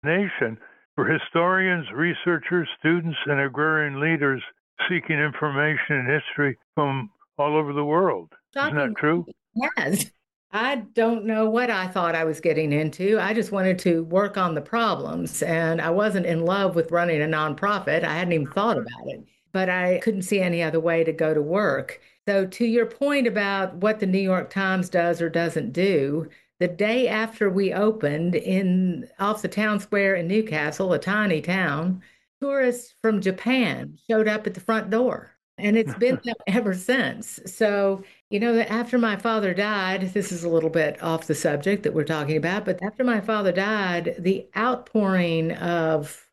nation for historians, researchers, students, and agrarian leaders seeking information and history from all over the world. Isn't that Shocking. true? Yes. I don't know what I thought I was getting into. I just wanted to work on the problems, and I wasn't in love with running a nonprofit. I hadn't even thought about it, but I couldn't see any other way to go to work. So, to your point about what the New York Times does or doesn't do, the day after we opened in off the town square in Newcastle, a tiny town, tourists from Japan showed up at the front door. And it's been that ever since. So, that after my father died, this is a little bit off the subject that we're talking about, but after my father died, the outpouring of,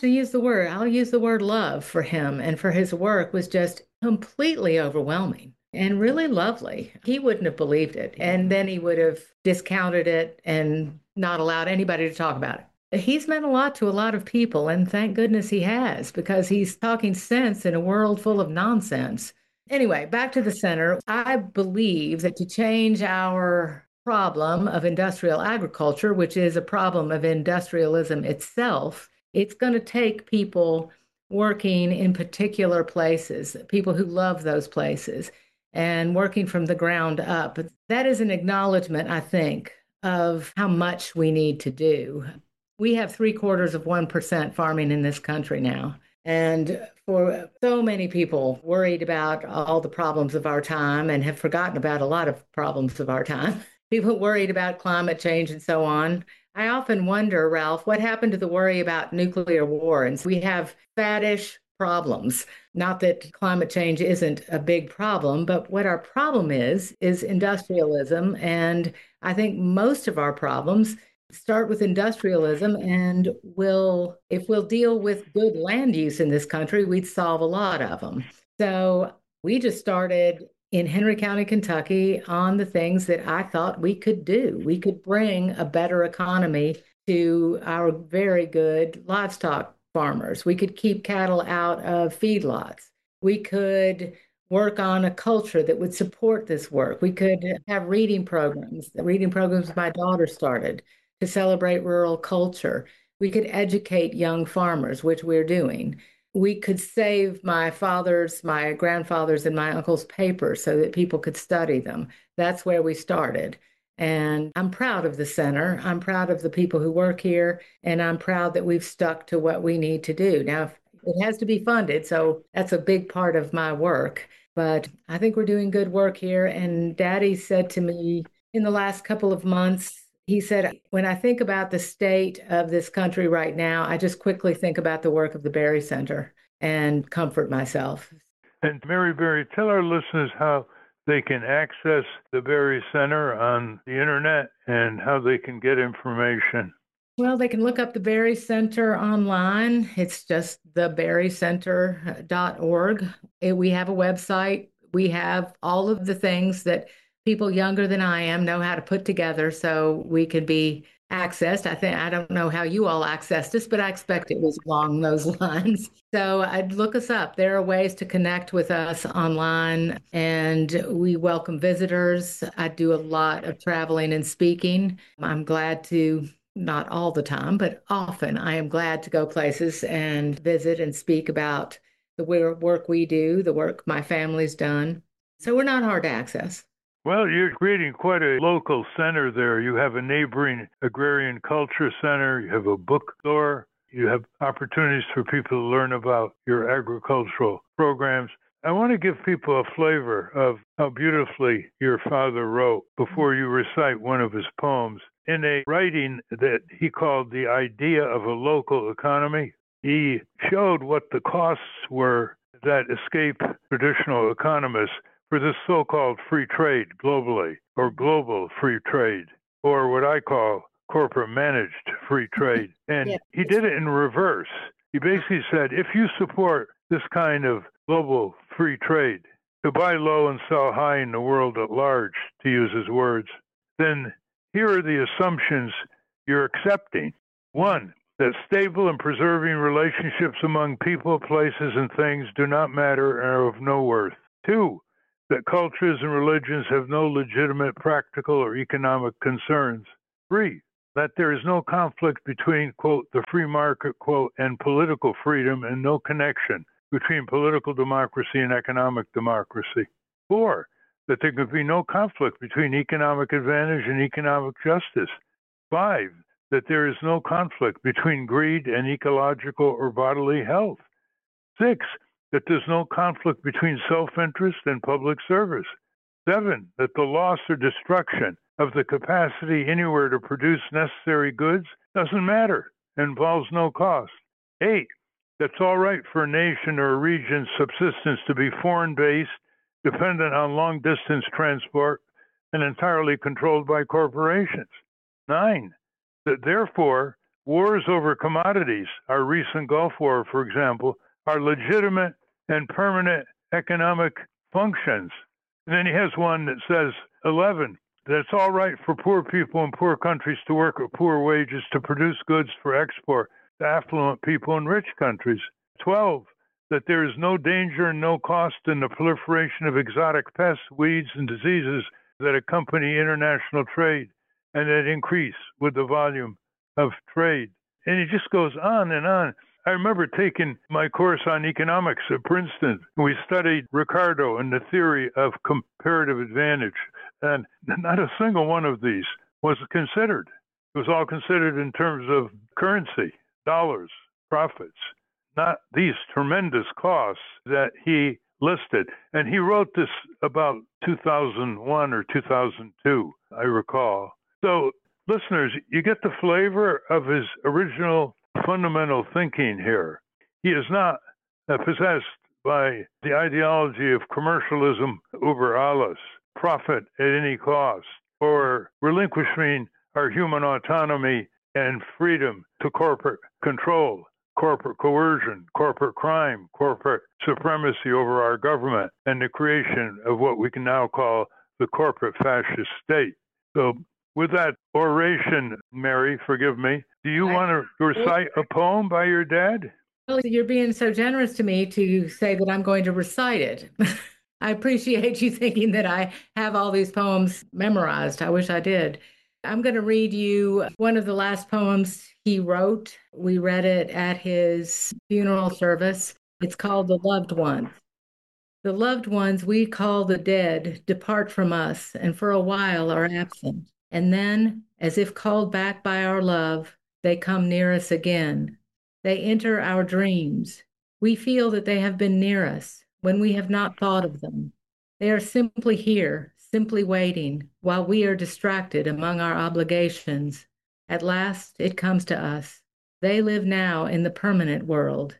I'll use the word love for him and for his work was just completely overwhelming and really lovely. He wouldn't have believed it. And then he would have discounted it and not allowed anybody to talk about it. He's meant a lot to a lot of people, and thank goodness he has, because he's talking sense in a world full of nonsense. Anyway, back to the center. I believe that to change our problem of industrial agriculture, which is a problem of industrialism itself, it's going to take people working in particular places, people who love those places, and working from the ground up. That is an acknowledgement, I think, of how much we need to do. We have 0.75% farming in this country now. And for so many people worried about all the problems of our time and have forgotten about a lot of problems of our time, people worried about climate change and so on. I often wonder, Ralph, what happened to the worry about nuclear war? And so we have faddish problems. Not that climate change isn't a big problem, but what our problem is industrialism. And I think most of our problems start with industrialism, and if we'll deal with good land use in this country, we'd solve a lot of them. So we just started in Henry County, Kentucky, on the things that I thought we could do. We could bring a better economy to our very good livestock farmers. We could keep cattle out of feedlots. We could work on a culture that would support this work. We could have reading programs, the reading programs my daughter started to celebrate rural culture. We could educate young farmers, which we're doing. We could save my father's, my grandfather's, and my uncle's papers so that people could study them. That's where we started. And I'm proud of the center. I'm proud of the people who work here, and I'm proud that we've stuck to what we need to do. Now, it has to be funded, so that's a big part of my work. But I think we're doing good work here. And Daddy said to me in the last couple of months, he said, when I think about the state of this country right now, I just quickly think about the work of the Berry Center and comfort myself. And Mary Berry, tell our listeners how they can access the Berry Center on the internet and how they can get information. Well, they can look up the Berry Center online. It's just theberrycenter.org. We have a website. We have all of the things that people younger than I am know how to put together so we could be accessed. I don't know how you all accessed us, but I expect it was along those lines. So I'd look us up. There are ways to connect with us online, and we welcome visitors. I do a lot of traveling and speaking. I'm glad to, not all the time, but often I am glad to go places and visit and speak about the work we do, the work my family's done. So we're not hard to access. Well, you're creating quite a local center there. You have a neighboring agrarian culture center, you have a bookstore, you have opportunities for people to learn about your agricultural programs. I want to give people a flavor of how beautifully your father wrote before you recite one of his poems. In a writing that he called The Idea of a Local Economy, he showed what the costs were that escape traditional economists for this so-called free trade globally, or global free trade, or what I call corporate managed free trade. And Yeah. he did it in reverse. He basically said, if you support this kind of global free trade, to buy low and sell high in the world at large, to use his words, then here are the assumptions you're accepting. One, that stable and preserving relationships among people, places, and things do not matter and are of no worth. Two, that cultures and religions have no legitimate practical or economic concerns. Three, that there is no conflict between, quote, the free market, quote, and political freedom, and no connection between political democracy and economic democracy. 4, that there could be no conflict between economic advantage and economic justice. 5, that there is no conflict between greed and ecological or bodily health. 6, that there's no conflict between self-interest and public service. 7, that the loss or destruction of the capacity anywhere to produce necessary goods doesn't matter, involves no cost. 8, that's all right for a nation or a region's subsistence to be foreign-based, dependent on long-distance transport, and entirely controlled by corporations. 9, that therefore wars over commodities, our recent Gulf War, for example, are legitimate and permanent economic functions. And then he has one that says, 11, that it's all right for poor people in poor countries to work at poor wages to produce goods for export to affluent people in rich countries. 12, that there is no danger and no cost in the proliferation of exotic pests, weeds, and diseases that accompany international trade and that increase with the volume of trade. And it just goes on and on. I remember taking my course on economics at Princeton. We studied Ricardo and the theory of comparative advantage. And not a single one of these was considered. It was all considered in terms of currency, dollars, profits, not these tremendous costs that he listed. And he wrote this about 2001 or 2002, I recall. So, listeners, you get the flavor of his original fundamental thinking here. He is not possessed by the ideology of commercialism über alles, profit at any cost, or relinquishing our human autonomy and freedom to corporate control, corporate coercion, corporate crime, corporate supremacy over our government, and the creation of what we can now call the corporate fascist state. So, with that oration, Mary, forgive me, do you want to recite a poem by your dad? Well, you're being so generous to me to say that I'm going to recite it. I appreciate you thinking that I have all these poems memorized. I wish I did. I'm going to read you one of the last poems he wrote. We read it at his funeral service. It's called The Loved Ones. The loved ones we call the dead depart from us and for a while are absent. And then, as if called back by our love, they come near us again. They enter our dreams. We feel that they have been near us when we have not thought of them. They are simply here, simply waiting, while we are distracted among our obligations. At last, it comes to us. They live now in the permanent world.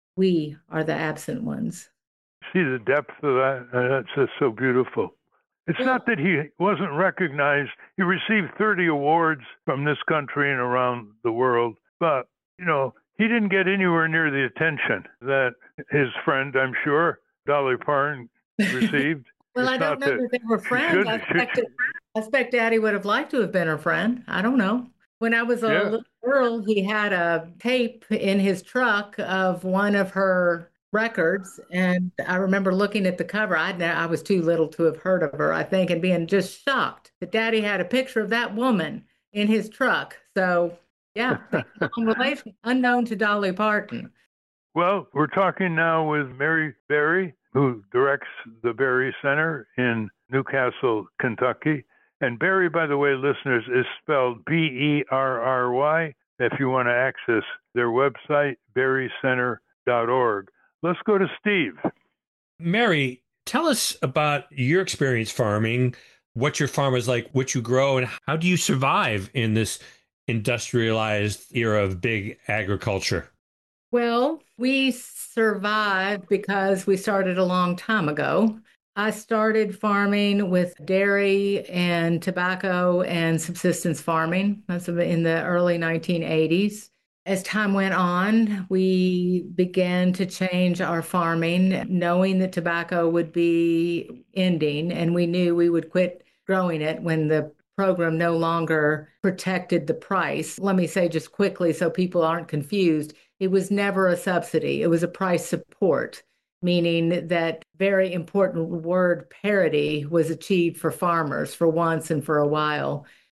We are the absent ones. See the depth of that? That's just so beautiful. It's not that he wasn't recognized. He received 30 awards from this country and around the world, but, he didn't get anywhere near the attention that his friend, I'm sure, Dolly Parton, received. Well, I don't know that they were friends. I expect Daddy would have liked to have been her friend. I don't know. When I was a little girl, he had a tape in his truck of one of her records, and I remember looking at the cover. I was too little to have heard of her, I think, and being just shocked that Daddy had a picture of that woman in his truck. So, yeah, long relation, unknown to Dolly Parton. Well, we're talking now with Mary Berry, who directs the Berry Center in Newcastle, Kentucky. And Berry, by the way, listeners, is spelled Berry. If you want to access their website, berrycenter.org. Let's go to Steve. Mary, tell us about your experience farming, what your farm is like, what you grow, and how do you survive in this industrialized era of big agriculture? Well, we survived because we started a long time ago. I started farming with dairy and tobacco and subsistence farming. That's in the early 1980s. As time went on, we began to change our farming, knowing that tobacco would be ending, and we knew we would quit growing it when the program no longer protected the price. Let me say just quickly so people aren't confused, it was never a subsidy. It was a price support, meaning that very important word parity was achieved for farmers for once and for a while.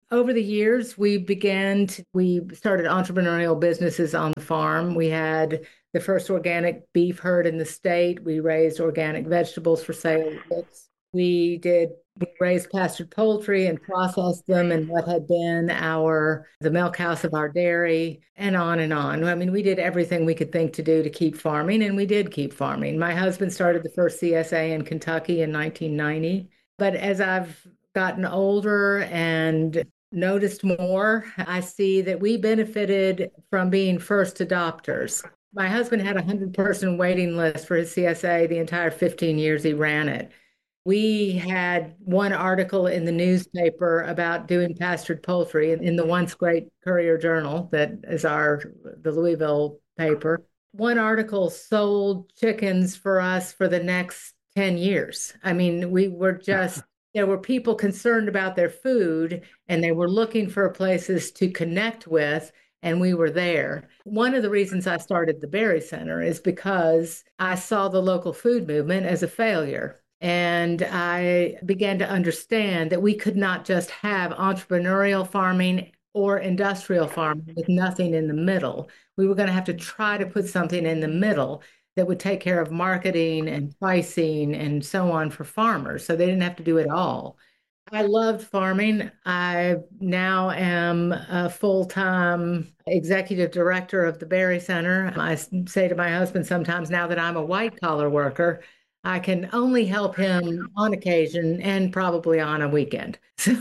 over the years, we started entrepreneurial businesses on the farm. We had the first organic beef herd in the state. We raised organic vegetables for sale. We raised pastured poultry and processed them in what had been the milk house of our dairy, and on and on. I mean, we did everything we could think to do to keep farming, and we did keep farming. My husband started the first CSA in Kentucky in 1990. But as I've gotten older and noticed more, I see that we benefited from being first adopters. My husband had a 100-person waiting list for his CSA the entire 15 years he ran it. We had one article in the newspaper about doing pastured poultry in the once great Courier Journal, that is the Louisville paper. One article sold chickens for us for the next 10 years. I mean, there were people concerned about their food and they were looking for places to connect with, and we were there. One of the reasons I started the Berry Center is because I saw the local food movement as a failure. And I began to understand that we could not just have entrepreneurial farming or industrial farming with nothing in the middle. We were going to have to try to put something in the middle that would take care of marketing and pricing and so on for farmers, so they didn't have to do it all. I loved farming. I now am a full-time executive director of the Berry Center. I say to my husband sometimes, now that I'm a white-collar worker, I can only help him on occasion and probably on a weekend.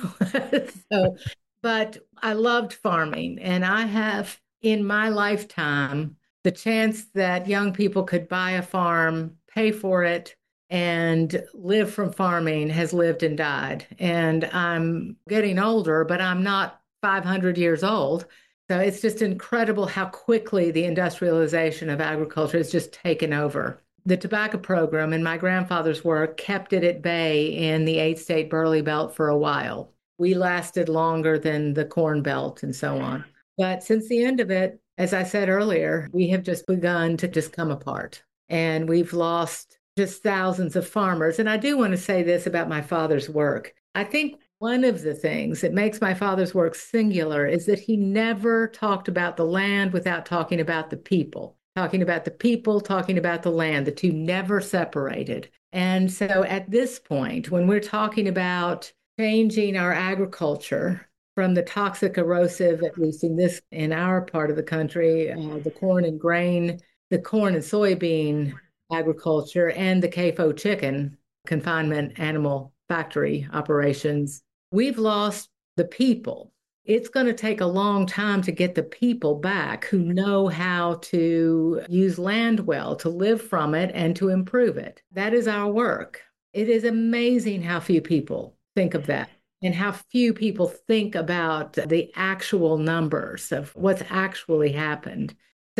But I loved farming, and I have in my lifetime the chance that young people could buy a farm, pay for it, and live from farming has lived and died. And I'm getting older, but I'm not 500 years old. So it's just incredible how quickly the industrialization of agriculture has just taken over. The tobacco program and my grandfather's work kept it at bay in the 8-state Burley Belt for a while. We lasted longer than the Corn Belt and so on. But since the end of it, as I said earlier, we have just begun to just come apart. And we've lost just thousands of farmers. And I do want to say this about my father's work. I think one of the things that makes my father's work singular is that he never talked about the land without talking about the people. Talking about the people, talking about the land, the two never separated. And so at this point, when we're talking about changing our agriculture from the toxic erosive, at least in our part of the country, the corn and soybean agriculture and the CAFO chicken confinement animal factory operations, we've lost the people. It's going to take a long time to get the people back who know how to use land well, to live from it, and to improve it. That is our work. It is amazing how few people think of that and how few people think about the actual numbers of what's actually happened.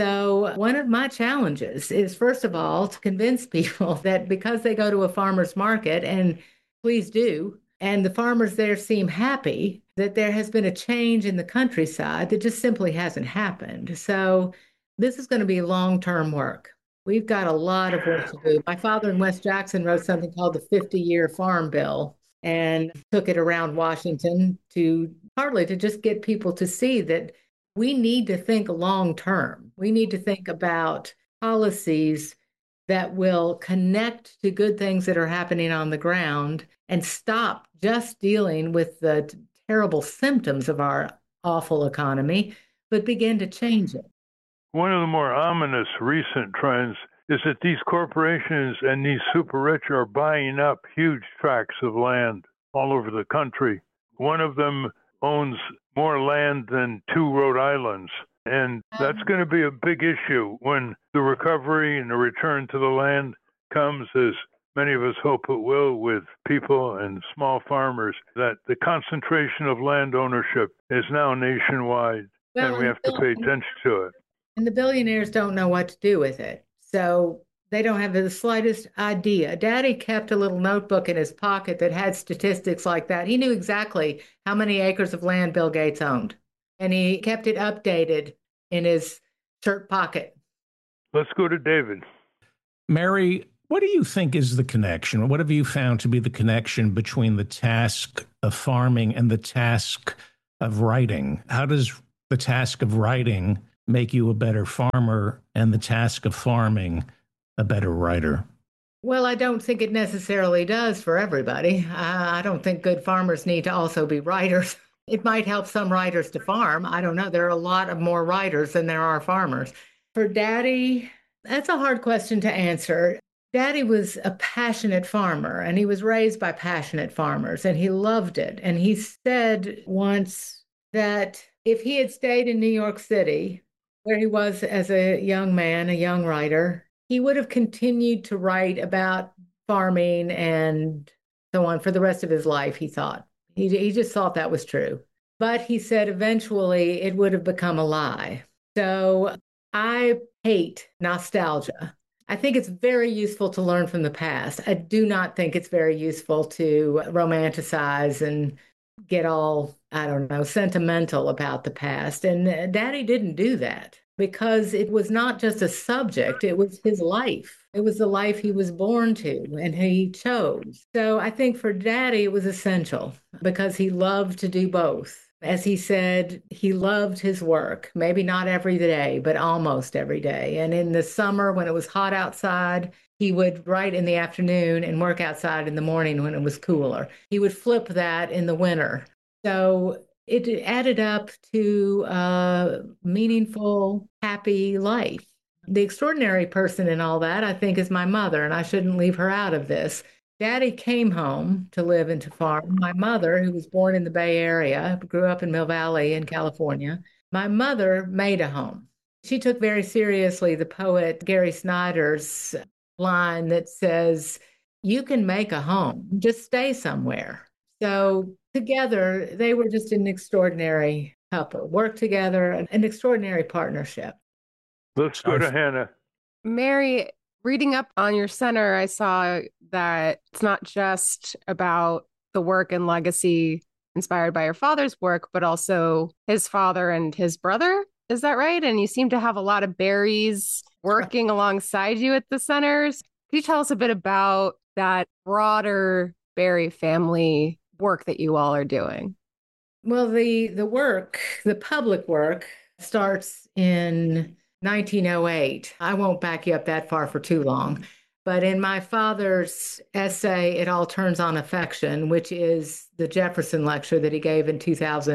So one of my challenges is, first of all, to convince people that because they go to a farmer's market, and please do, and the farmers there seem happy, that there has been a change in the countryside that just simply hasn't happened. So this is going to be long-term work. We've got a lot of work to do. My father in West Jackson wrote something called the 50-Year Farm Bill and took it around Washington partly to just get people to see that we need to think long-term. We need to think about policies that will connect to good things that are happening on the ground and stop just dealing with the terrible symptoms of our awful economy, but begin to change it. One of the more ominous recent trends is that these corporations and these super rich are buying up huge tracts of land all over the country. One of them owns more land than 2 Rhode Islands. And that's going to be a big issue when the recovery and the return to the land comes, as many of us hope it will, with people and small farmers, that the concentration of land ownership is now nationwide, and we have to pay attention to it. And the billionaires don't know what to do with it. So they don't have the slightest idea. Daddy kept a little notebook in his pocket that had statistics like that. He knew exactly how many acres of land Bill Gates owned, and he kept it updated in his shirt pocket. Let's go to David. Mary, what do you think is the connection? What have you found to be the connection between the task of farming and the task of writing. How does the task of writing make you a better farmer and the task of farming a better writer? Well, I don't think it necessarily does for everybody. I don't think good farmers need to also be writers. It might help some writers to farm. I don't know. There are a lot of more writers than there are farmers. For Daddy, that's a hard question to answer. Daddy was a passionate farmer and he was raised by passionate farmers and he loved it. And he said once that if he had stayed in New York City, where he was as a young man, a young writer, he would have continued to write about farming and so on for the rest of his life, he thought. He just thought that was true. But he said eventually it would have become a lie. So I hate nostalgia. I think it's very useful to learn from the past. I do not think it's very useful to romanticize and get all, I don't know, sentimental about the past. And Daddy didn't do that because it was not just a subject, it was his life. It was the life he was born to and he chose. So I think for Daddy, it was essential because he loved to do both. As he said, he loved his work, maybe not every day, but almost every day. And in the summer, when it was hot outside, he would write in the afternoon and work outside in the morning when it was cooler. He would flip that in the winter. So it added up to a meaningful, happy life. The extraordinary person in all that, I think, is my mother, and I shouldn't leave her out of this. Daddy came home to live and to farm. My mother, who was born in the Bay Area, grew up in Mill Valley in California. My mother made a home. She took very seriously the poet Gary Snyder's line that says, "You can make a home, just stay somewhere." So together, they were just an extraordinary couple, worked together, an extraordinary partnership. Let's go to Hannah. Mary, reading up on your center, I saw that it's not just about the work and legacy inspired by your father's work, but also his father and his brother. Is that right? And you seem to have a lot of berries working alongside you at the centers. Could you tell us a bit about that broader Berry family work that you all are doing? Well, the public work starts in 1908. I won't back you up that far for too long. But in my father's essay, It All Turns on Affection, which is the Jefferson lecture that he gave in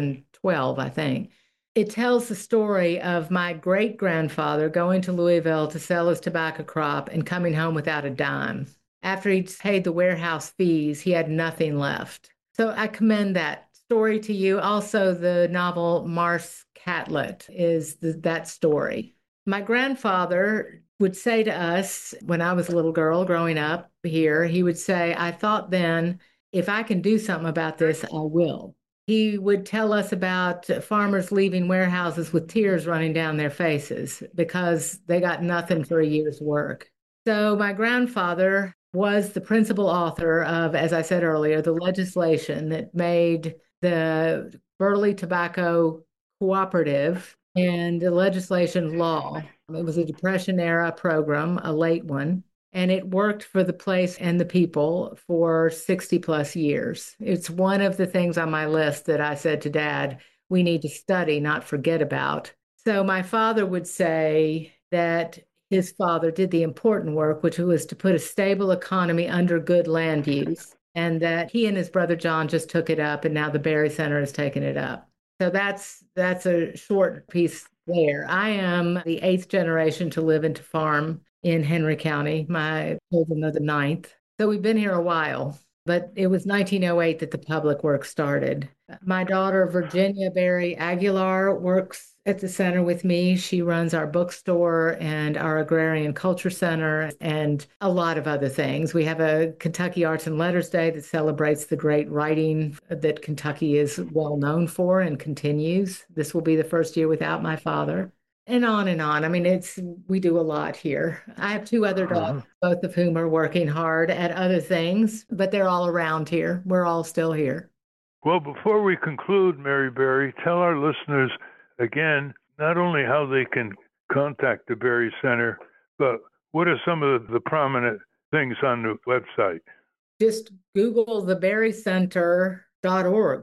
2012, I think, it tells the story of my great grandfather going to Louisville to sell his tobacco crop and coming home without a dime. After he'd paid the warehouse fees, he had nothing left. So I commend that story to you. Also, the novel Mars Catlett is that story. My grandfather would say to us when I was a little girl growing up here, he would say, "I thought then, if I can do something about this, I will." He would tell us about farmers leaving warehouses with tears running down their faces because they got nothing for a year's work. So my grandfather was the principal author of, as I said earlier, the legislation that made the Burley Tobacco Cooperative and the legislation law. It was a Depression era program, a late one, and it worked for the place and the people for 60 plus years. It's one of the things on my list that I said to Dad, we need to study, not forget about. So my father would say that his father did the important work, which was to put a stable economy under good land use, and that he and his brother John just took it up, and now the Berry Center has taken it up. So that's a short piece there. I am the 8th generation to live and to farm in Henry County. My children are the 9th. So we've been here a while, but it was 1908 that the public work started. My daughter, Virginia Berry Aguilar, works at the center with me. She runs our bookstore and our Agrarian Culture Center and a lot of other things. We have a Kentucky Arts and Letters Day that celebrates the great writing that Kentucky is well known for and continues. This will be the first year without my father. And on and on. I mean, we do a lot here. I have 2 other daughters, both of whom are working hard at other things, but they're all around here. We're all still here. Well, before we conclude, Mary Berry, tell our listeners again, not only how they can contact the Berry Center, but what are some of the prominent things on the website? Just Google theberrycenter.org.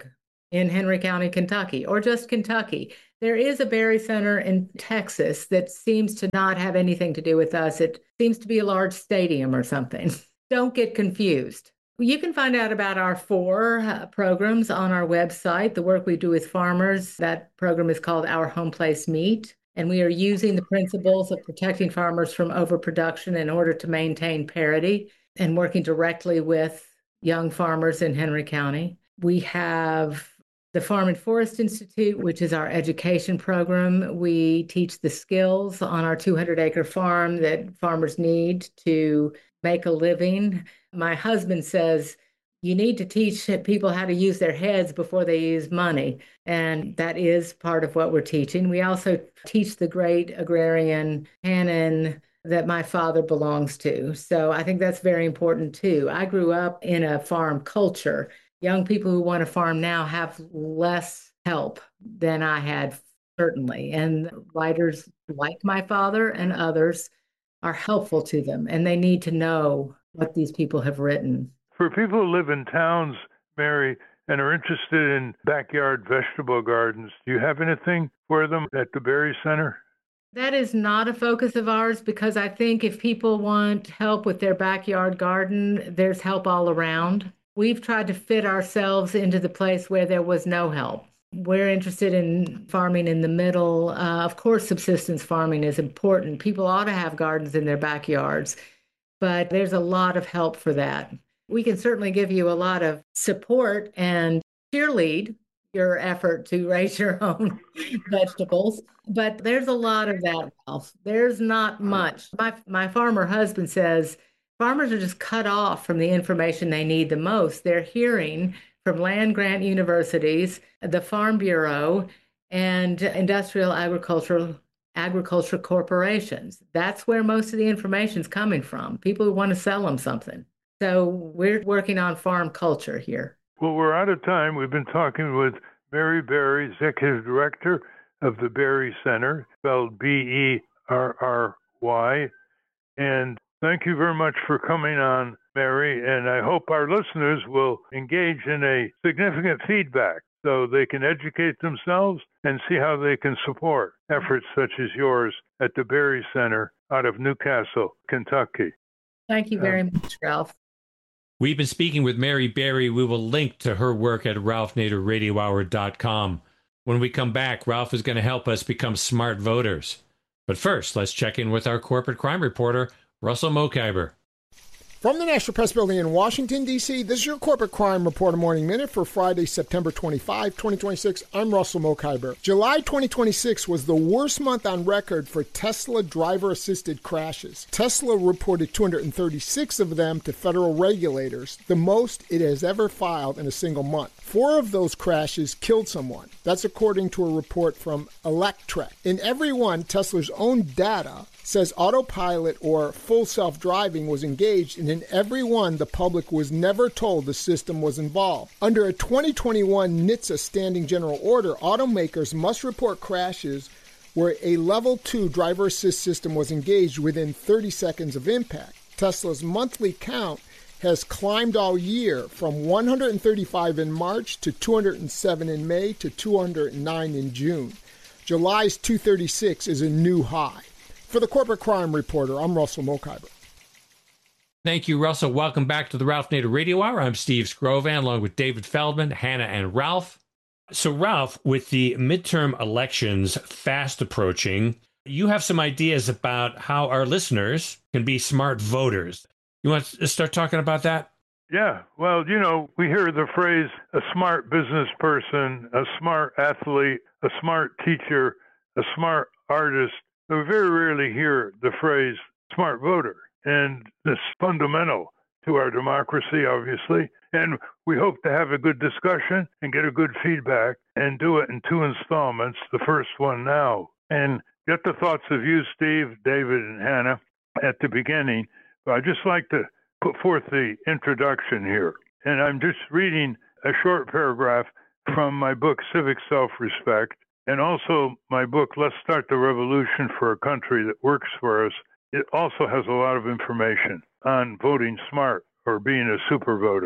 in Henry County, Kentucky, or just Kentucky. There is a Berry Center in Texas that seems to not have anything to do with us. It seems to be a large stadium or something. Don't get confused. You can find out about our 4 programs on our website, the work we do with farmers. That program is called Our Home Place Meat, and we are using the principles of protecting farmers from overproduction in order to maintain parity and working directly with young farmers in Henry County. We have the Farm and Forest Institute, which is our education program. We teach the skills on our 200-acre farm that farmers need to make a living. My husband says you need to teach people how to use their heads before they use money. And that is part of what we're teaching. We also teach the great agrarian canon that my father belongs to. So I think that's very important too. I grew up in a farm culture. Young people who want to farm now have less help than I had, certainly. And writers like my father and others are helpful to them, and they need to know what these people have written. For people who live in towns, Mary, and are interested in backyard vegetable gardens, do you have anything for them at the Berry Center? That is not a focus of ours because I think if people want help with their backyard garden, there's help all around. We've tried to fit ourselves into the place where there was no help. We're interested in farming in the middle. Of course, subsistence farming is important. People ought to have gardens in their backyards, but there's a lot of help for that. We can certainly give you a lot of support and cheerlead your effort to raise your own vegetables, but there's a lot of that, Ralph. There's not much. My farmer husband says farmers are just cut off from the information they need the most. They're hearing from land grant universities, the Farm Bureau, and industrial agriculture corporations. That's where most of the information is coming from, people who want to sell them something. So we're working on farm culture here. Well, we're out of time. We've been talking with Mary Berry, Executive Director of the Berry Center, spelled Berry. And thank you very much for coming on, Mary. And I hope our listeners will engage in a significant feedback so they can educate themselves and see how they can support efforts such as yours at the Berry Center out of Newcastle, Kentucky. Thank you very much, Ralph. We've been speaking with Mary Berry. We will link to her work at ralphnaderradiohour.com. When we come back, Ralph is going to help us become smart voters. But first, let's check in with our corporate crime reporter, Russell Mokhiber. From the National Press Building in Washington, D.C., this is your Corporate Crime Reporter Morning Minute for Friday, September 25, 2026. I'm Russell Mokhiber. July 2026 was the worst month on record for Tesla driver-assisted crashes. Tesla reported 236 of them to federal regulators, the most it has ever filed in a single month. 4 of those crashes killed someone. That's according to a report from Electrek. In every one, Tesla's own data says autopilot or full self-driving was engaged, and in every one, the public was never told the system was involved. Under a 2021 NHTSA Standing General Order, automakers must report crashes where a Level 2 driver assist system was engaged within 30 seconds of impact. Tesla's monthly count has climbed all year from 135 in March to 207 in May to 209 in June. July's 236 is a new high. For the Corporate Crime Reporter, I'm Russell Mokhiber. Thank you, Russell. Welcome back to the Ralph Nader Radio Hour. I'm Steve Scrovan, along with David Feldman, Hannah, and Ralph. So, Ralph, with the midterm elections fast approaching, you have some ideas about how our listeners can be smart voters. You want to start talking about that? Yeah, well, we hear the phrase a smart business person, a smart athlete, a smart teacher, a smart artist. We very rarely hear the phrase smart voter. And it's fundamental to our democracy, obviously. And we hope to have a good discussion and get a good feedback and do it in 2 installments, the first one now. And get the thoughts of you, Steve, David, and Hannah at the beginning. But I'd just like to put forth the introduction here. And I'm just reading a short paragraph from my book, Civic Self-Respect, and also my book, Let's Start the Revolution for a Country That Works for Us. It also has a lot of information on voting smart or being a super voter.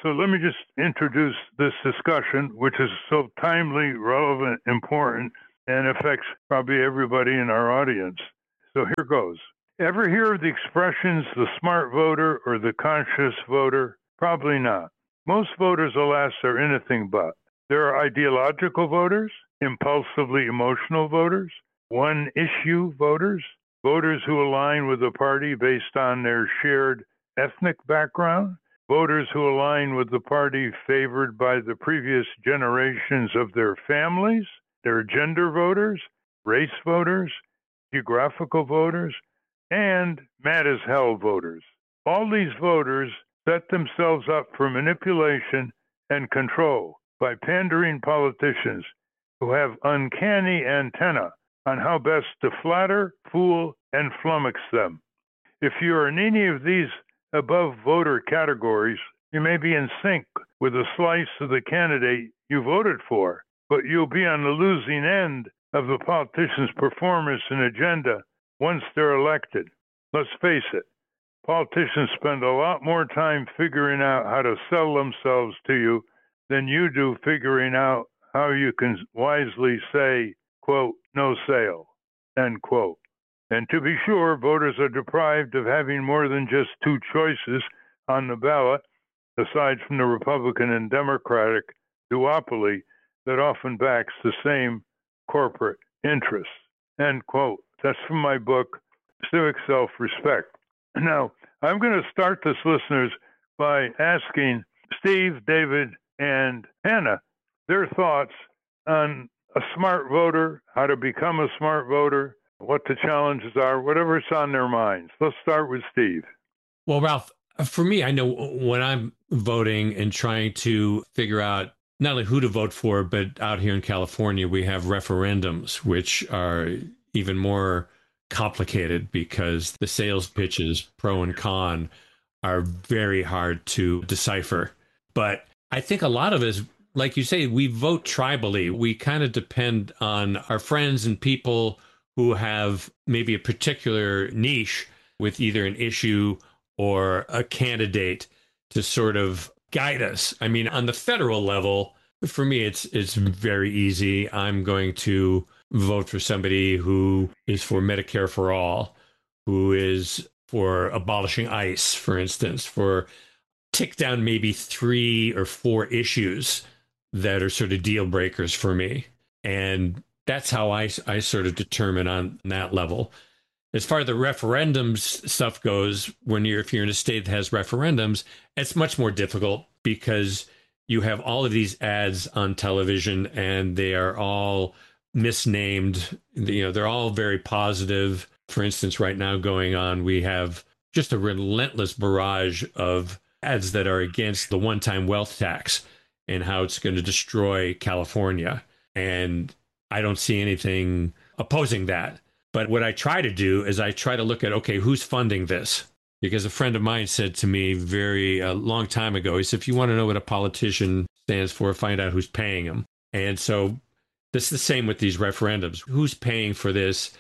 So let me just introduce this discussion, which is so timely, relevant, important, and affects probably everybody in our audience. So here goes. Ever hear of the expressions the smart voter or the conscious voter? Probably not. Most voters, alas, are anything but. There are ideological voters, impulsively emotional voters, one-issue voters, voters who align with the party based on their shared ethnic background, voters who align with the party favored by the previous generations of their families, their gender voters, race voters, geographical voters, and mad as hell voters. All these voters set themselves up for manipulation and control by pandering politicians who have uncanny antenna on how best to flatter, fool, and flummox them. If you are in any of these above voter categories, you may be in sync with a slice of the candidate you voted for, but you'll be on the losing end of the politician's performance and agenda once they're elected. Let's face it, politicians spend a lot more time figuring out how to sell themselves to you than you do figuring out how you can wisely say, quote, no sale, end quote. And to be sure, voters are deprived of having more than just two choices on the ballot, aside from the Republican and Democratic duopoly that often backs the same corporate interests, end quote. That's from my book, Civic Self-Respect. Now, I'm going to start this, listeners, by asking Steve, David, and Hannah their thoughts on a smart voter, how to become a smart voter, what the challenges are, whatever's on their minds. Let's start with Steve. Well, Ralph, for me, I know when I'm voting and trying to figure out not only who to vote for, but out here in California, we have referendums, which are even more complicated because the sales pitches, pro and con, are very hard to decipher. But I think a lot of us, like you say, we vote tribally. We kind of depend on our friends and people who have maybe a particular niche with either an issue or a candidate to sort of guide us. I mean, on the federal level, for me, it's very easy. I'm going to vote for somebody who is for Medicare for all, who is for abolishing ICE, for instance, for tick down maybe 3 or 4 issues that are sort of deal breakers for me. And that's how I sort of determine on that level. As far as the referendums stuff goes, if you're in a state that has referendums, it's much more difficult because you have all of these ads on television and they are all misnamed. They're all very positive. For instance, right now going on, we have just a relentless barrage of ads that are against the one-time wealth tax and how it's going to destroy California. And I don't see anything opposing that. But what I try to do is I try to look at, okay, who's funding this? Because a friend of mine said to me a long time ago, he said, if you want to know what a politician stands for, find out who's paying them. And so this is the same with these referendums. Who's paying for this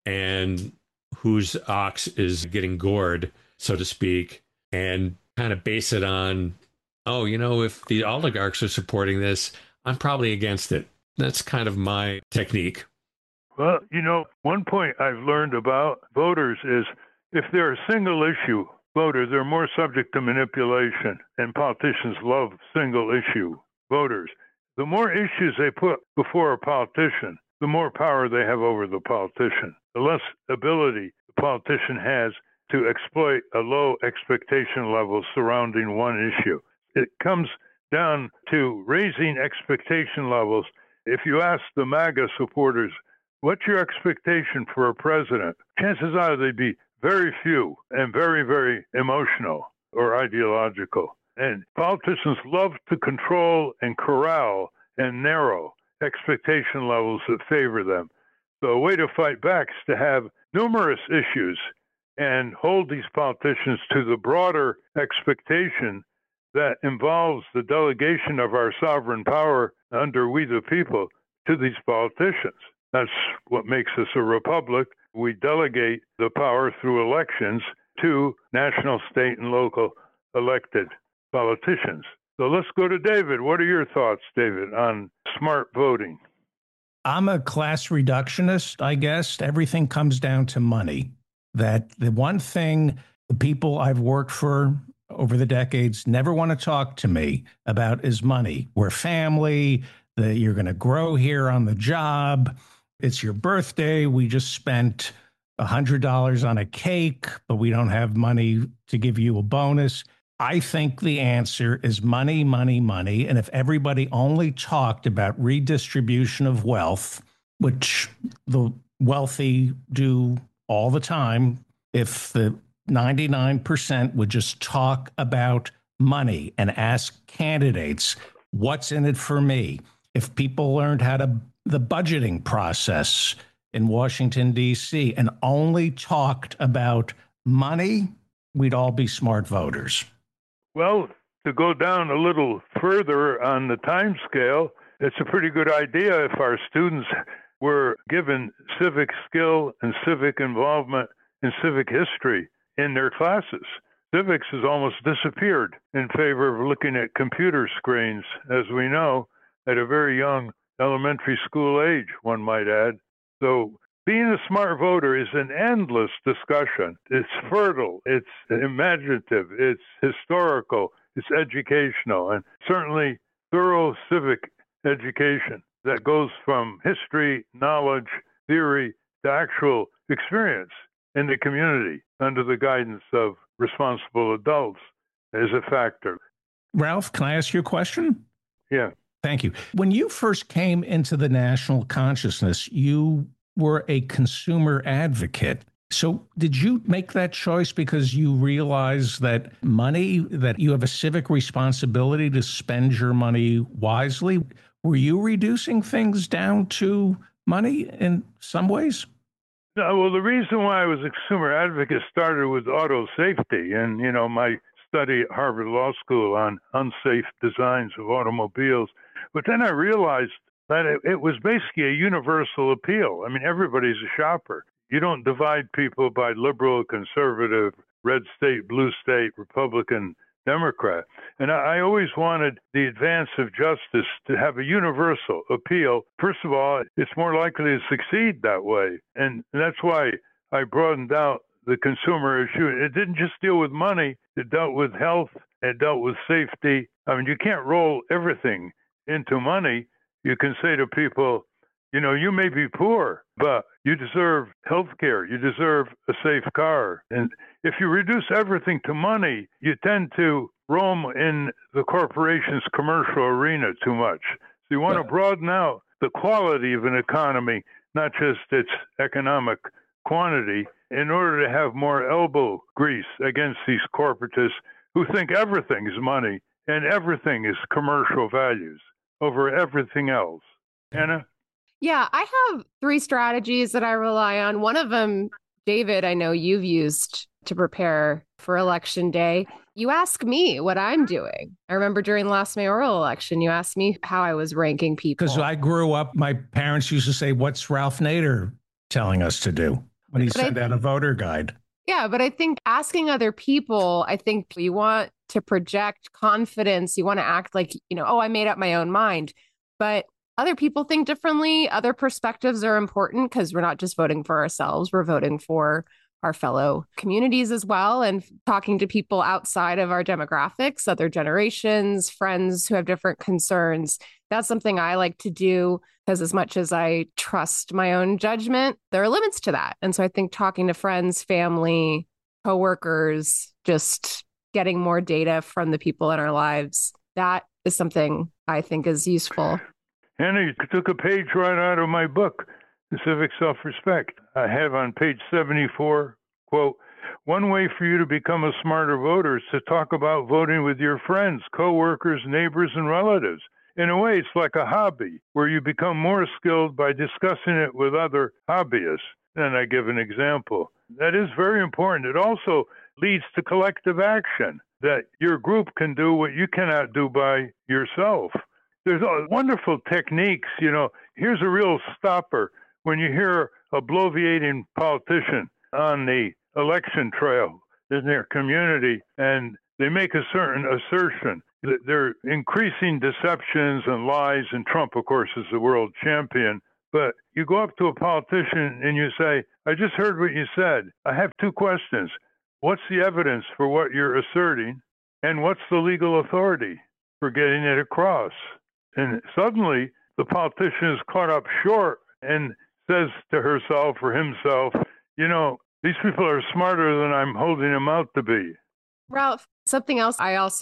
and whose ox is getting gored, so to speak, and kind of base it on, if the oligarchs are supporting this, I'm probably against it. That's kind of my technique. Well, one point I've learned about voters is if they're a single issue voter, they're more subject to manipulation, and politicians love single issue voters. The more issues they put before a politician, the more power they have over the politician, the less ability the politician has to exploit a low expectation level surrounding one issue. It comes down to raising expectation levels. If you ask the MAGA supporters, what's your expectation for a president? Chances are they'd be very few and very, very emotional or ideological. And politicians love to control and corral and narrow expectation levels that favor them. So a way to fight back is to have numerous issues and hold these politicians to the broader expectation that involves the delegation of our sovereign power under we the people to these politicians. That's what makes us a republic. We delegate the power through elections to national, state, and local elected politicians. So let's go to David. What are your thoughts, David, on smart voting? I'm a class reductionist, I guess. Everything comes down to money. That the one thing the people I've worked for over the decades never want to talk to me about is money. We're family, that you're going to grow here on the job. It's your birthday. We just spent $100 on a cake, but we don't have money to give you a bonus. I think the answer is money, money, money. And if everybody only talked about redistribution of wealth, which the wealthy do all the time, if the 99% would just talk about money and ask candidates, what's in it for me? If people learned the budgeting process in Washington, D.C., and only talked about money, we'd all be smart voters. Well, to go down a little further on the time scale, it's a pretty good idea if our students were given civic skill and civic involvement in civic history in their classes. Civics has almost disappeared in favor of looking at computer screens, as we know, at a very young elementary school age, one might add. So being a smart voter is an endless discussion. It's fertile, it's imaginative, it's historical, it's educational, and certainly thorough civic education that goes from history, knowledge, theory to actual experience in the community under the guidance of responsible adults is a factor. Ralph, can I ask you a question? Yeah. Thank you. When you first came into the national consciousness, you were a consumer advocate. So did you make that choice because you realize that that you have a civic responsibility to spend your money wisely? Were you reducing things down to money in some ways? No, well, the reason why I was a consumer advocate started with auto safety and, my study at Harvard Law School on unsafe designs of automobiles. But then I realized that it was basically a universal appeal. I mean, everybody's a shopper. You don't divide people by liberal, conservative, red state, blue state, Republican, Democrat. And I always wanted the advance of justice to have a universal appeal. First of all, it's more likely to succeed that way. And that's why I broadened out the consumer issue. It didn't just deal with money. It dealt with health. It dealt with safety. I mean, you can't roll everything into money. You can say to people, you may be poor, but you deserve health care. You deserve a safe car. And if you reduce everything to money, you tend to roam in the corporation's commercial arena too much. So you want to broaden out the quality of an economy, not just its economic quantity, in order to have more elbow grease against these corporatists who think everything is money and everything is commercial values over everything else. Anna? Yeah, I have 3 strategies that I rely on. One of them, David, I know you've used to prepare for election day. You ask me what I'm doing. I remember during the last mayoral election, you asked me how I was ranking people. Because I grew up, my parents used to say, what's Ralph Nader telling us to do when he sent out a voter guide? Yeah, but I think asking other people, I think you want to project confidence. You want to act like, I made up my own mind. But other people think differently. Other perspectives are important because we're not just voting for ourselves. We're voting for our fellow communities as well, and talking to people outside of our demographics, other generations, friends who have different concerns. That's something I like to do because as much as I trust my own judgment, there are limits to that. And so I think talking to friends, family, coworkers, just getting more data from the people in our lives, that is something I think is useful. Hannah, you took a page right out of my book, The Civic Self-Respect. I have on page 74, quote, "One way for you to become a smarter voter is to talk about voting with your friends, coworkers, neighbors, and relatives. In a way, it's like a hobby where you become more skilled by discussing it with other hobbyists." And I give an example. That is very important. It also leads to collective action, that your group can do what you cannot do by yourself. There's wonderful techniques. Here's a real stopper. When you hear a bloviating politician on the election trail in their community and they make a certain assertion, they're increasing deceptions and lies, and Trump, of course, is the world champion. But you go up to a politician and you say, I just heard what you said. I have two questions. What's the evidence for what you're asserting? And what's the legal authority for getting it across? And suddenly the politician is caught up short and says to herself or himself, these people are smarter than I'm holding them out to be. Ralph, something else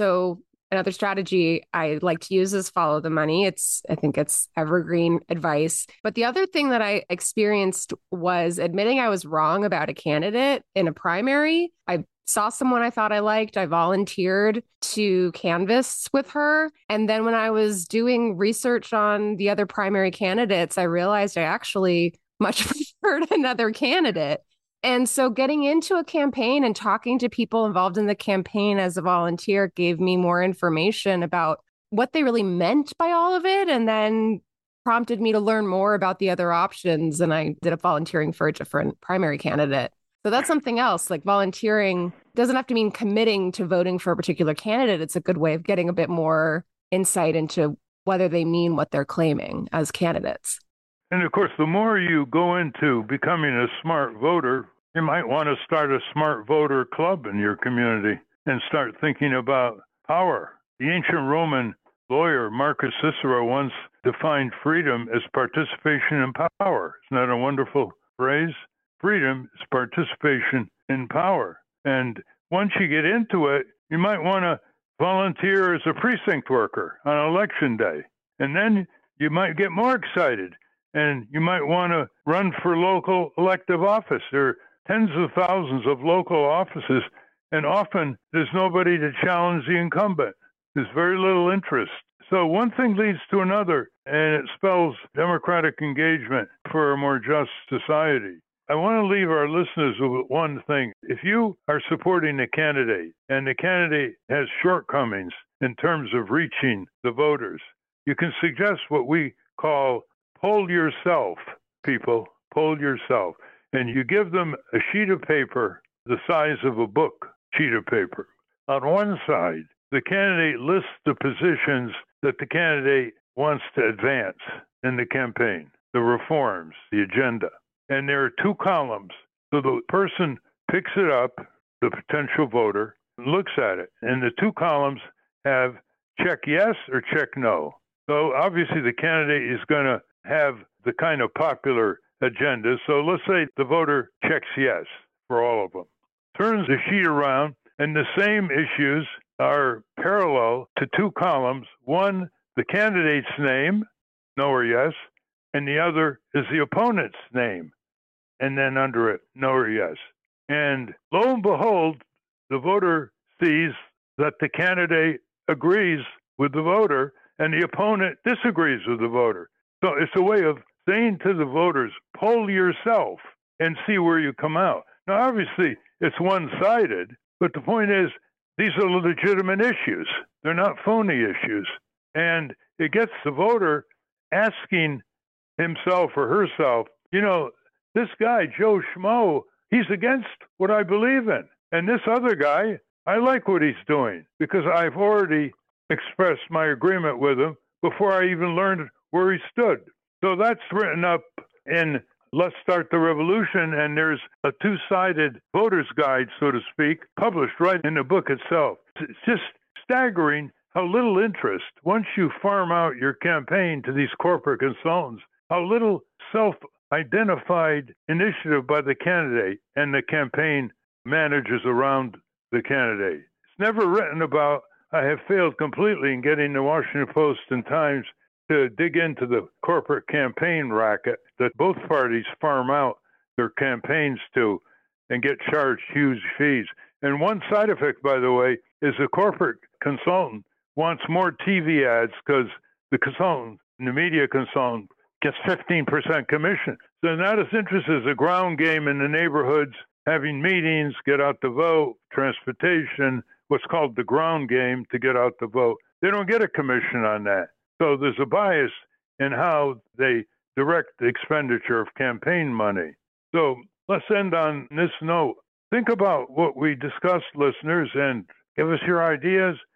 another strategy I like to use is follow the money. I think it's evergreen advice. But the other thing that I experienced was admitting I was wrong about a candidate in a primary. I saw someone I thought I liked. I volunteered to canvass with her. And then when I was doing research on the other primary candidates, I realized I actually much preferred another candidate. And so getting into a campaign and talking to people involved in the campaign as a volunteer gave me more information about what they really meant by all of it, and then prompted me to learn more about the other options. And I did up volunteering for a different primary candidate. So that's something else. Like, volunteering doesn't have to mean committing to voting for a particular candidate. It's a good way of getting a bit more insight into whether they mean what they're claiming as candidates. And of course, the more you go into becoming a smart voter, you might want to start a smart voter club in your community and start thinking about power. The ancient Roman lawyer Marcus Cicero once defined freedom as participation in power. Isn't that a wonderful phrase? Freedom is participation in power. And once you get into it, you might want to volunteer as a precinct worker on election day. And then you might get more excited. And you might want to run for local elective office. There are tens of thousands of local offices, and often there's nobody to challenge the incumbent. There's very little interest. So one thing leads to another, and it spells democratic engagement for a more just society. I want to leave our listeners with one thing. If you are supporting a candidate, and the candidate has shortcomings in terms of reaching the voters, you can suggest what we call poll yourself, people, poll yourself. And you give them a sheet of paper the size of a book sheet of paper. On one side, the candidate lists the positions that the candidate wants to advance in the campaign, the reforms, the agenda. And there are two columns. So the person picks it up, the potential voter, looks at it. And the two columns have check yes or check no. So obviously the candidate is going to have the kind of popular agenda. So let's say the voter checks yes for all of them. Turns the sheet around, and the same issues are parallel to two columns. One, the candidate's name, no or yes, and the other is the opponent's name, and then under it, no or yes. And lo and behold, the voter sees that the candidate agrees with the voter and the opponent disagrees with the voter. So it's a way of saying to the voters, poll yourself and see where you come out. Now, obviously, it's one-sided, but the point is, these are legitimate issues. They're not phony issues. And it gets the voter asking himself or herself, this guy, Joe Schmo, he's against what I believe in. And this other guy, I like what he's doing because I've already expressed my agreement with him before I even learned where he stood. So that's written up in Let's Start the Revolution, and there's a two-sided voter's guide, so to speak, published right in the book itself. It's just staggering how little interest, once you farm out your campaign to these corporate consultants, how little self-identified initiative by the candidate and the campaign managers around the candidate. It's never written about. I have failed completely in getting the Washington Post and Times to dig into the corporate campaign racket that both parties farm out their campaigns to and get charged huge fees. And one side effect, by the way, is the corporate consultant wants more TV ads because the consultant, the media consultant, gets 15% commission. So they're not as interested as a ground game in the neighborhoods, having meetings, get out the vote, transportation, what's called the ground game to get out the vote. They don't get a commission on that. So there's a bias in how they direct the expenditure of campaign money. So let's end on this note. Think about what we discussed, listeners, and give us your ideas.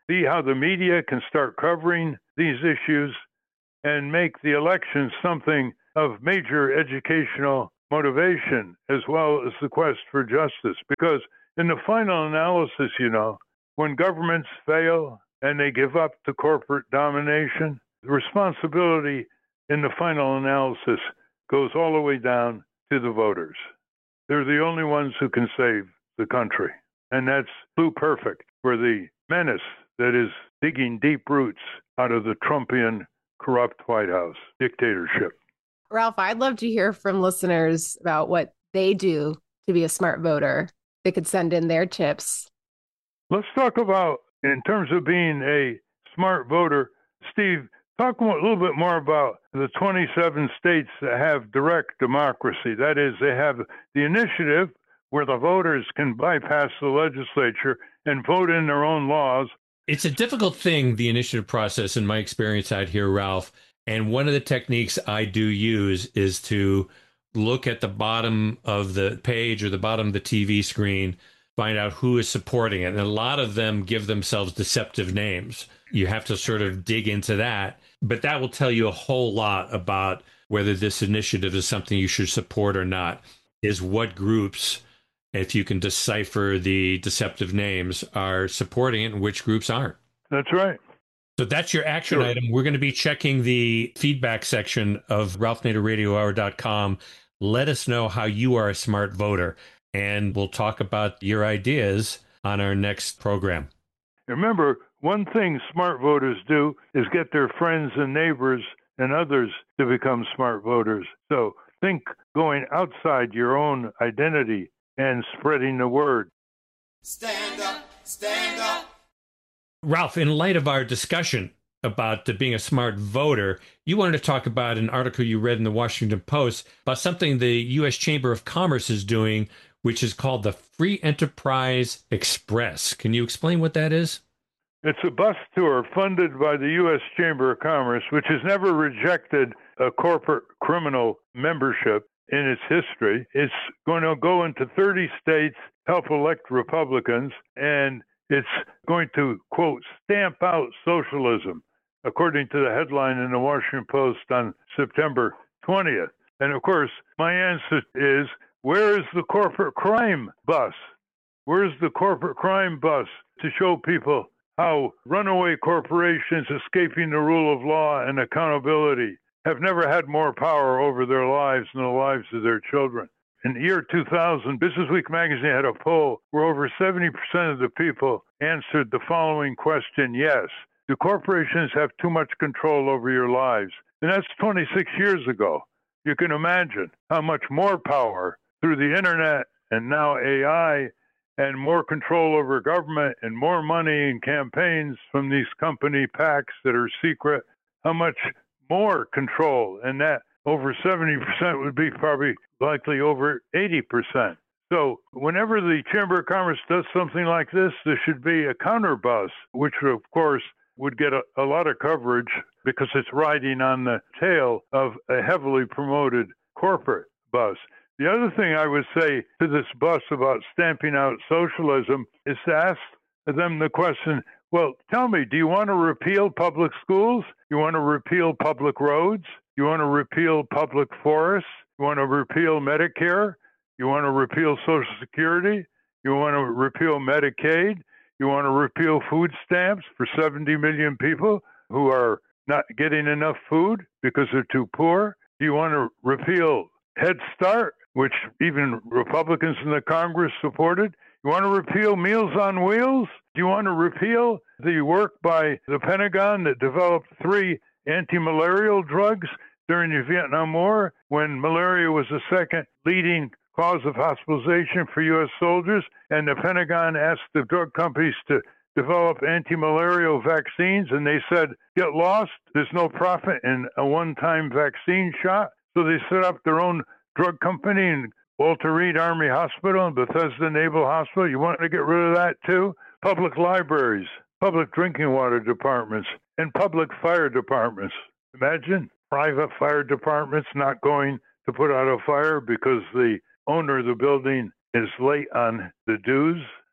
see how the media can start covering these issues and make the election something of major educational motivation as well as the quest for justice. Because in the final analysis, when governments fail and they give up to corporate domination, the responsibility in the final analysis goes all the way down to the voters. They're the only ones who can save the country. And that's perfect for the menace that is digging deep roots out of the Trumpian corrupt White House dictatorship. Ralph, I'd love to hear from listeners about what they do to be a smart voter. They could send in their tips. Let's talk about, in terms of being a smart voter, Steve, talk a little bit more about the 27 states that have direct democracy. That is, they have the initiative where the voters can bypass the legislature and vote in their own laws. It's a difficult thing, the initiative process, in my experience out here, Ralph. And one of the techniques I do use is to look at the bottom of the page or the bottom of the TV screen, find out who is supporting it. And a lot of them give themselves deceptive names. You have to sort of dig into that. But that will tell you a whole lot about whether this initiative is something you should support or not, is what groups, if you can decipher the deceptive names, are supporting it and which groups aren't. That's right. So that's your action item. We're going to be checking the feedback section of RalphNaderRadioHour.com. Let us know how you are a smart voter, and we'll talk about your ideas on our next program. Remember, one thing smart voters do is get their friends and neighbors and others to become smart voters. So think going outside your own identity and spreading the word. Stand up, stand up. Ralph, in light of our discussion about being a smart voter, you wanted to talk about an article you read in the Washington Post about something the U.S. Chamber of Commerce is doing, which is called the Free Enterprise Express. Can you explain what that is? It's a bus tour funded by the U.S. Chamber of Commerce, which has never rejected a corporate criminal membership in its history. It's going to go into 30 states, help elect Republicans, and it's going to, quote, stamp out socialism, according to the headline in the Washington Post on September 20th. And of course, my answer is, where is the corporate crime bus? Where's the corporate crime bus to show people how runaway corporations escaping the rule of law and accountability have never had more power over their lives and the lives of their children? In the year 2000, Business Week magazine had a poll where over 70% of the people answered the following question: yes, do corporations have too much control over your lives? And that's 26 years ago. You can imagine how much more power through the internet and now AI and more control over government and more money in campaigns from these company PACs that are secret, how much more control, and that over 70% would be probably likely over 80%. So whenever the Chamber of Commerce does something like this, there should be a counter bus, which of course would get a lot of coverage because it's riding on the tail of a heavily promoted corporate bus. The other thing I would say to this bus about stamping out socialism is to ask them the question, well, tell me, do you want to repeal public schools? You want to repeal public roads? You want to repeal public forests? You want to repeal Medicare? You want to repeal Social Security? You want to repeal Medicaid? You want to repeal food stamps for 70 million people who are not getting enough food because they're too poor? Do you want to repeal Head Start, which even Republicans in the Congress supported? You want to repeal Meals on Wheels? Do you want to repeal the work by the Pentagon that developed 3 anti-malarial drugs during the Vietnam War, when malaria was the second leading cause of hospitalization for U.S. soldiers, and the Pentagon asked the drug companies to develop anti-malarial vaccines, and they said, get lost, there's no profit in a one-time vaccine shot. So they set up their own drug company in Walter Reed Army Hospital and Bethesda Naval Hospital. You want to get rid of that too? Public libraries, public drinking water departments, and public fire departments. Imagine private fire departments not going to put out a fire because the owner of the building is late on the dues.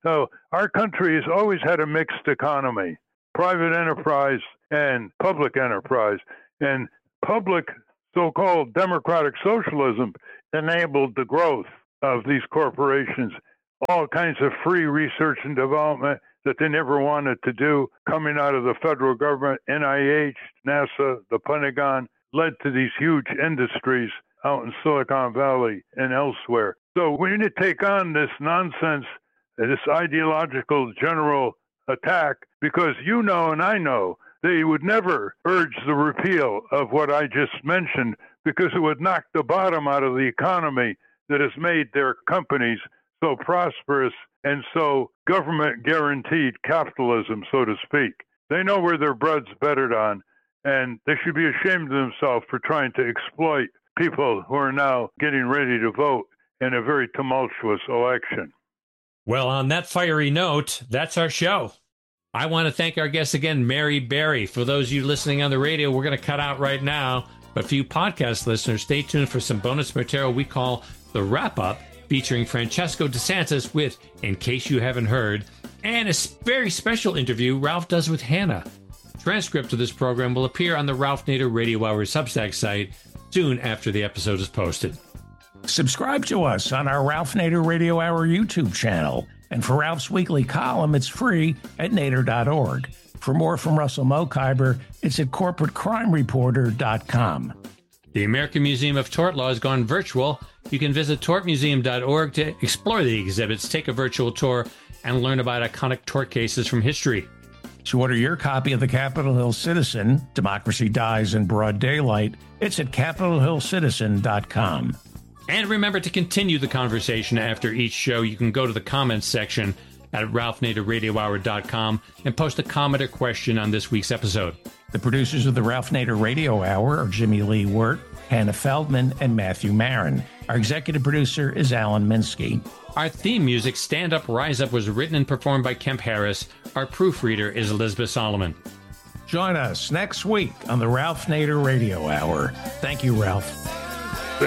So our country has always had a mixed economy, private enterprise and public enterprise. And public so-called democratic socialism enabled the growth of these corporations, all kinds of free research and development that they never wanted to do coming out of the federal government, NIH, NASA, the Pentagon, led to these huge industries out in Silicon Valley and elsewhere. So we need to take on this nonsense, this ideological general attack, because you know and I know they would never urge the repeal of what I just mentioned, because it would knock the bottom out of the economy that has made their companies so prosperous and so government guaranteed capitalism, so to speak. They know where their bread's bettered on, and they should be ashamed of themselves for trying to exploit people who are now getting ready to vote in a very tumultuous election. Well, on that fiery note, that's our show. I want to thank our guest again, Mary Berry. For those of you listening on the radio, we're going to cut out right now. But for you podcast listeners, stay tuned for some bonus material we call The Wrap-Up, featuring Francesco DeSantis with In Case You Haven't Heard, and a very special interview Ralph does with Hannah. Transcript of this program will appear on the Ralph Nader Radio Hour Substack site soon after the episode is posted. Subscribe to us on our Ralph Nader Radio Hour YouTube channel. And for Ralph's weekly column, it's free at nader.org. For more from Russell Mokhiber, it's at corporatecrimereporter.com. The American Museum of Tort Law has gone virtual. You can visit tortmuseum.org to explore the exhibits, take a virtual tour, and learn about iconic tort cases from history. To order your copy of the Capitol Hill Citizen, Democracy Dies in Broad Daylight, it's at capitolhillcitizen.com. And remember to continue the conversation after each show. You can go to the comments section at ralphnaderradiohour.com and post a comment or question on this week's episode. The producers of the Ralph Nader Radio Hour are Jimmy Lee Wirt, Hannah Feldman, and Matthew Marin. Our executive producer is Alan Minsky. Our theme music, Stand Up, Rise Up, was written and performed by Kemp Harris. Our proofreader is Elizabeth Solomon. Join us next week on the Ralph Nader Radio Hour. Thank you, Ralph.